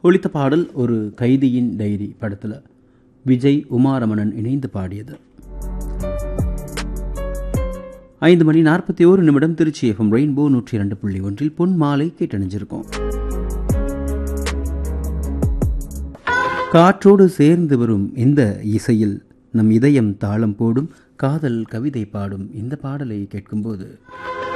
ஒலித்த பாடல் ஒரு கைதியின் டைரி படத்தில் விஜய் உமாரமணன் இணைந்து பாடியது. 5:41 திருச்சி எஃப்எம் ரெயின்போ 102.1 பொன் மாலை கேட்டணிஞ்சிருக்கோம். காற்றோடு சேர்ந்து வரும் இந்த இசையில் நம் இதயம் தாளம் போடும், காதல் கவிதை பாடும் இந்த பாடலை கேட்கும்போது